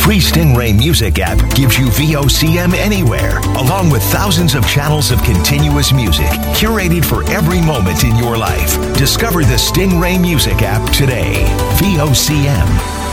free Stingray Music app gives you VOCM anywhere, along with thousands of channels of continuous music, curated for every moment in your life. Discover the Stingray Music app today. VOCM.